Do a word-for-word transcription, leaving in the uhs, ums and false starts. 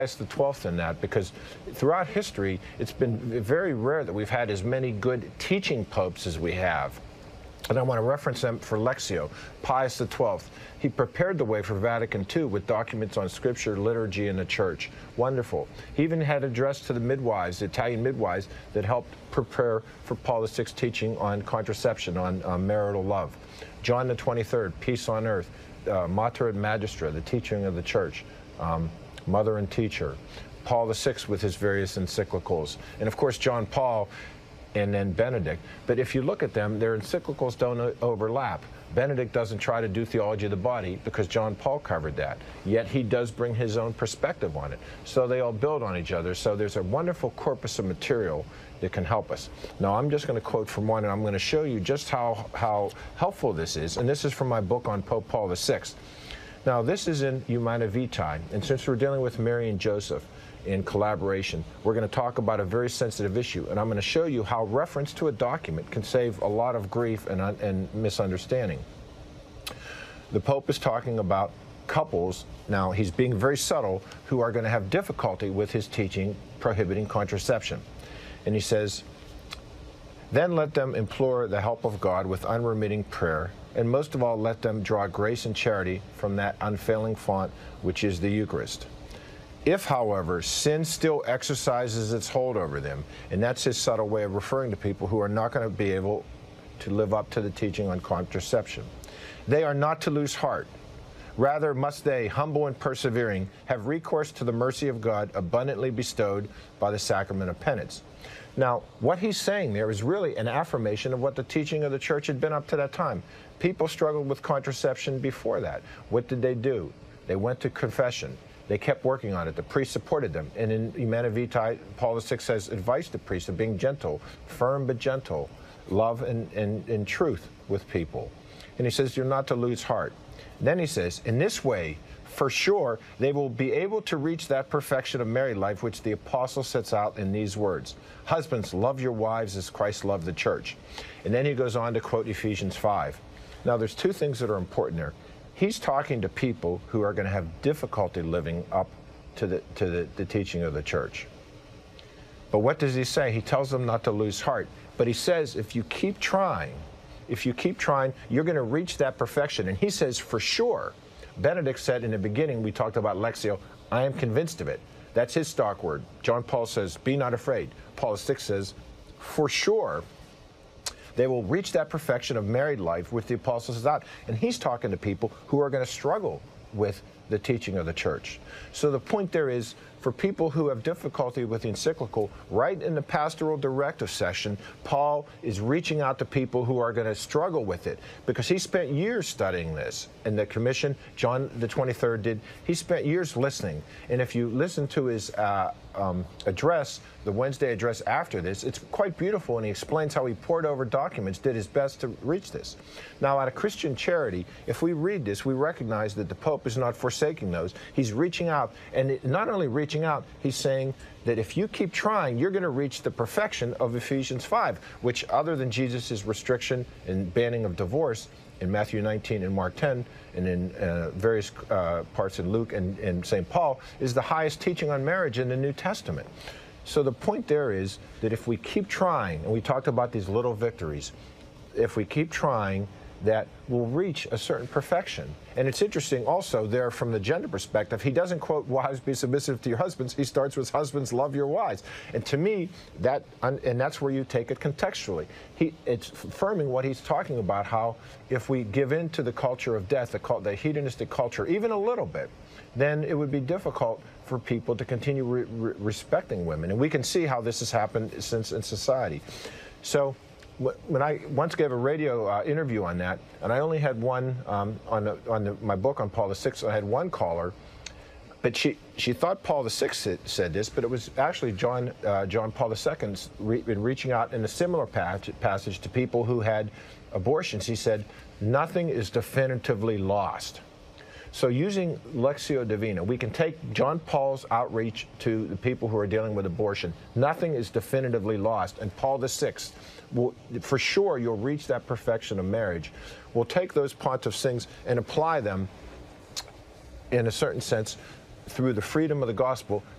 the twelfth in that, because throughout history, it's been very rare that we've had as many good teaching popes as we have. And I want to reference them for Lectio. Pius the twelfth, he prepared the way for Vatican two with documents on scripture, liturgy, and the church. Wonderful. He even had address to the midwives, the Italian midwives, that helped prepare for Paul the sixth's teaching on contraception, on uh, marital love. John the twenty-third, peace on earth, uh, Mater et Magistra, the teaching of the church, um, mother and teacher. Paul the sixth with his various encyclicals. And of course, John Paul, and then Benedict. But if you look at them, their encyclicals don't overlap. Benedict doesn't try to do theology of the body because John Paul covered that. Yet he does bring his own perspective on it. So they all build on each other. So there's a wonderful corpus of material that can help us. Now, I'm just going to quote from one, and I'm going to show you just how, how helpful this is. And this is from my book on Pope Paul the sixth. Now, this is in Humanae Vitae. And since we're dealing with Mary and Joseph in collaboration, we're going to talk about a very sensitive issue, and I'm going to show you how reference to a document can save a lot of grief and, and misunderstanding. The Pope is talking about couples, now he's being very subtle, who are going to have difficulty with his teaching prohibiting contraception. And he says, then let them implore the help of God with unremitting prayer, and most of all let them draw grace and charity from that unfailing font which is the Eucharist. If, however, sin still exercises its hold over them, and that's his subtle way of referring to people who are not going to be able to live up to the teaching on contraception, they are not to lose heart. Rather must they, humble and persevering, have recourse to the mercy of God abundantly bestowed by the sacrament of penance. Now, what he's saying there is really an affirmation of what the teaching of the church had been up to that time. People struggled with contraception before that. What did they do? They went to confession. They kept working on it. The priest supported them. And in Humanae Vitae, Paul the sixth says, advice to priests of being gentle, firm but gentle, love and, and, and truth with people. And he says, you're not to lose heart. Then he says, in this way, for sure, they will be able to reach that perfection of married life which the apostle sets out in these words. Husbands, love your wives as Christ loved the church. And then he goes on to quote Ephesians five. Now, there's two things that are important there. He's talking to people who are going to have difficulty living up to the, to the, the teaching of the church. But what does he say? He tells them not to lose heart. But he says, if you keep trying, if you keep trying, you're going to reach that perfection. And he says, for sure. Benedict said in the beginning, we talked about Lectio, I am convinced of it. That's his stock word. John Paul says, be not afraid. Paul the sixth says, for sure, they will reach that perfection of married life which the apostles set out. And he's talking to people who are going to struggle with the teaching of the church. So the point there is, for people who have difficulty with the encyclical, right in the pastoral directive section, Paul is reaching out to people who are going to struggle with it, because he spent years studying this. And the commission, John the twenty-third did, he spent years listening. And if you listen to his uh, um, address, the Wednesday address after this, it's quite beautiful, and he explains how he pored over documents, did his best to reach this. Now, out of Christian charity, if we read this, we recognize that the Pope is not forsaking those. He's reaching out, and it, not only reaching out, he's saying that if you keep trying, you're going to reach the perfection of Ephesians five, which, other than Jesus' restriction and banning of divorce in Matthew nineteen and Mark ten, and in uh, various uh, parts in Luke and, and Saint Paul, is the highest teaching on marriage in the New Testament. So the point there is that if we keep trying, and we talked about these little victories, if we keep trying, that will reach a certain perfection. And it's interesting also there from the gender perspective, he doesn't quote, wives, be submissive to your husbands. He starts with, husbands, love your wives. And to me, that, and that's where you take it contextually. He, it's affirming what he's talking about, how if we give in to the culture of death, the, the hedonistic culture, even a little bit, then it would be difficult for people to continue re re respecting women. And we can see how this has happened since in society. So, when I once gave a radio uh, interview on that, and I only had one um, on, the, on the, my book on Paul the sixth, I had one caller, but she, she thought Paul the sixth said, said this, but it was actually John, uh, John Paul the second re been reaching out in a similar passage, passage to people who had abortions. He said, nothing is definitively lost. So using Lectio Divina, we can take John Paul's outreach to the people who are dealing with abortion. Nothing is definitively lost. And Paul the sixth, will, for sure you'll reach that perfection of marriage. We'll take those pontiff's things and apply them, in a certain sense, through the freedom of the gospel,